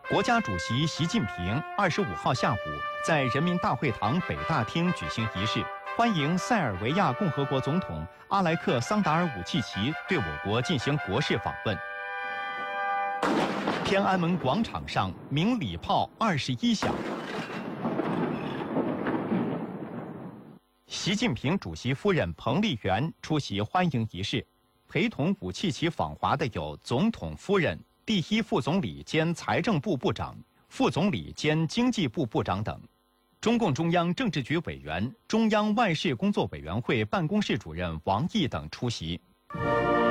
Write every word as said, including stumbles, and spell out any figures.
国家主席习近平二十五号下午在人民大会堂北大厅举行仪式，欢迎塞尔维亚共和国总统阿莱克桑达尔·武契奇对我国进行国事访问。天安门广场上鸣礼炮二十一响。习近平主席夫人彭丽媛出席欢迎仪式，陪同武契奇访华的有总统夫人、第一副总理兼财政部部长、副总理兼经济部部长等。中共中央政治局委员、中央外事工作委员会办公室主任王毅等出席。